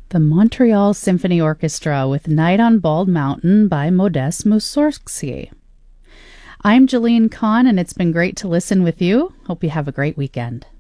The Montreal Symphony Orchestra with Night on Bald Mountain by Modeste Mussorgsky. I'm Jillian Kahn, and it's been great to listen with you. Hope you have a great weekend.